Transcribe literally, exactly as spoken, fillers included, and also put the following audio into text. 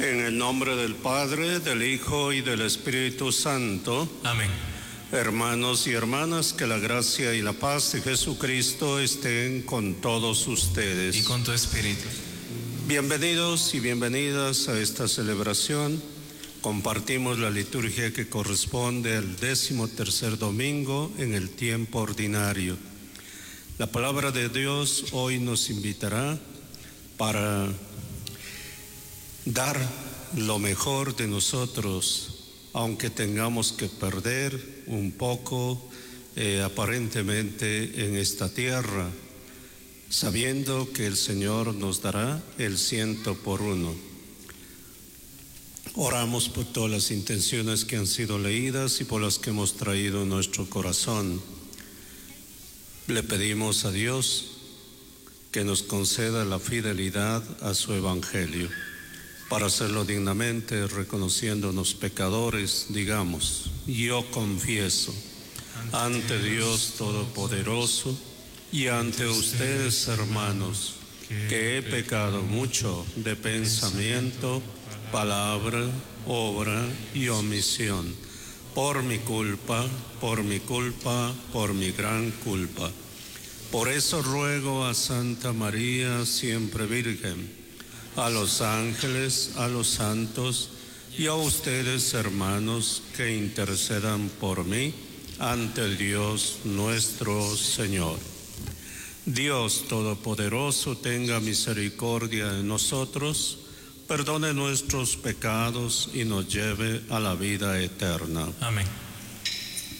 En el nombre del Padre, del Hijo y del Espíritu Santo. Amén. Hermanos y hermanas, que la gracia y la paz de Jesucristo estén con todos ustedes. Y con tu espíritu. Bienvenidos y bienvenidas a esta celebración. Compartimos la liturgia que corresponde al décimo tercer domingo en el tiempo ordinario. La palabra de Dios hoy nos invitará para dar lo mejor de nosotros, aunque tengamos que perder un poco eh, aparentemente en esta tierra, sabiendo que el Señor nos dará el ciento por uno. Oramos por todas las intenciones que han sido leídas y por las que hemos traído en nuestro corazón. Le pedimos a Dios que nos conceda la fidelidad a su Evangelio. Para hacerlo dignamente, reconociéndonos pecadores, digamos: yo confieso ante Dios Todopoderoso y ante ustedes, hermanos, que he pecado mucho de pensamiento, palabra, obra y omisión, por mi culpa, por mi culpa, por mi gran culpa. Por eso ruego a Santa María, siempre Virgen, a los ángeles, a los santos y a ustedes, hermanos, que intercedan por mí ante Dios nuestro Señor. Dios Todopoderoso tenga misericordia de nosotros, perdone nuestros pecados y nos lleve a la vida eterna. Amén.